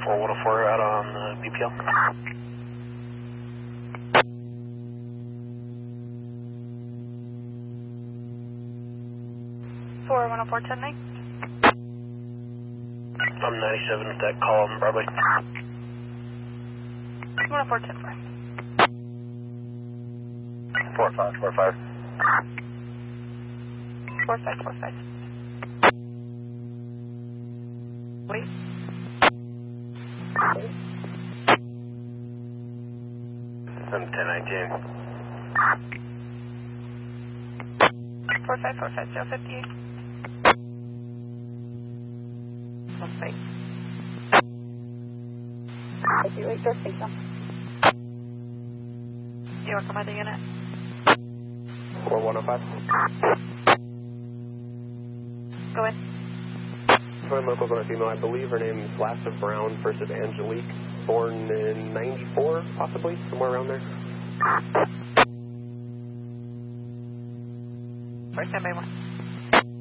4104 out on BPL. 4104, 10 Mike. I'm 97 at that call on Broadway. 104, 10 4. 4545. 4545. Wait. I'm 1019. 4545, 058. Let's see. If you wait, just take them. You want to come out the unit? 4105. Go in. Join locals on a female. I believe her name is Lasser Brown, first is Angelique, born in 94, possibly, somewhere around there. First time by one.